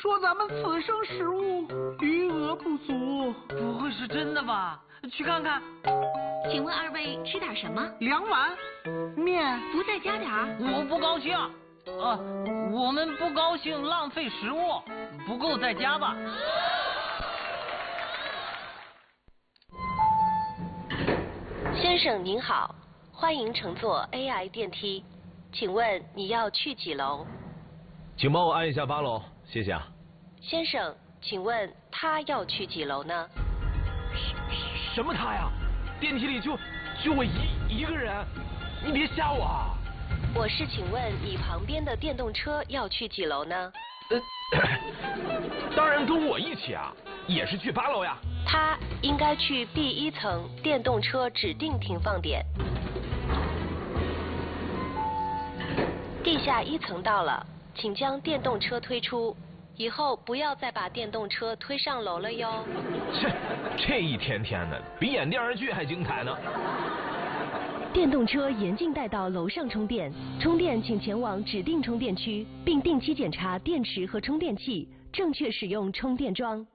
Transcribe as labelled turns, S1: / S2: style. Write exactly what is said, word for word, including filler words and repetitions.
S1: 说咱们此生食物余额不足。
S2: 不会是真的吧？去看看。
S3: 请问二位吃点什么？
S1: 两碗面。
S3: 不再加点儿？
S2: 我不高兴。啊，我们不高兴浪费食物，不够再加吧。
S4: 先生您好，欢迎乘坐 A I 电梯，请问你要去几楼？
S5: 请帮我按一下八楼，谢谢啊。
S4: 先生，请问他要去几楼呢？
S5: 什么他呀？电梯里就就我一一个人，你别吓我啊！
S4: 我是请问你旁边的电动车要去几楼呢？
S5: 呃，当然跟我一起啊，也是去八楼呀。
S4: 他应该去 B 一层电动车指定停放点。地下一层到了，请将电动车推出，以后不要再把电动车推上楼了哟。
S5: 这这一天天的，比演电视剧还精彩呢。
S6: 电动车严禁带到楼上充电，充电请前往指定充电区，并定期检查电池和充电器，正确使用充电桩。